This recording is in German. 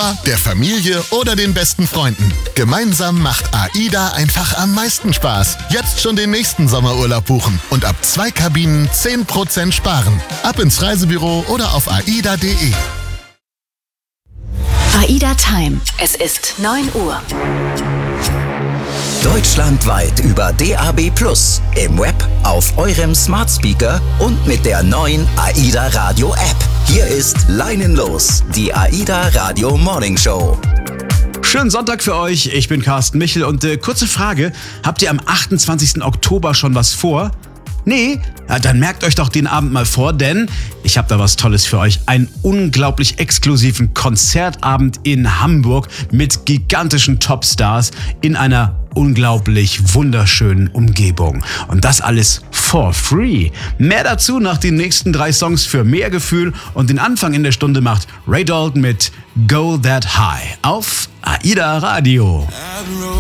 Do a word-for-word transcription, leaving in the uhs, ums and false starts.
Mama, der Familie oder den besten Freunden. Gemeinsam macht AIDA einfach am meisten Spaß. Jetzt schon den nächsten Sommerurlaub buchen und ab zwei Kabinen zehn Prozent sparen. Ab ins Reisebüro oder auf aida punkt de. AIDA Time. Es ist neun Uhr. Deutschlandweit über D A B plus, im Web, auf eurem Smart Speaker und mit der neuen AIDA Radio App. Hier ist Leinenlos, die AIDA Radio Morning Show. Schönen Sonntag für euch, ich bin Carsten Michel und äh, kurze Frage, habt ihr am achtundzwanzigsten Oktober schon was vor? Nee? Ja, dann merkt euch doch den Abend mal vor, denn ich habe da was Tolles für euch. Einen unglaublich exklusiven Konzertabend in Hamburg mit gigantischen Topstars in einer unglaublich wunderschönen Umgebung. Und das alles for free. Mehr dazu nach den nächsten drei Songs für mehr Gefühl und den Anfang in der Stunde macht Ray Dalton mit Go That High auf AIDA Radio.